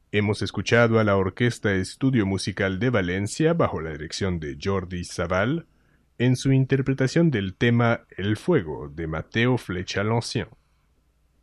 Hemos escuchado a la Orquesta Estudio Musical de Valencia bajo la dirección de Jordi Savall en su interpretación del tema El Fuego de Matteo Flecha l'Ancien.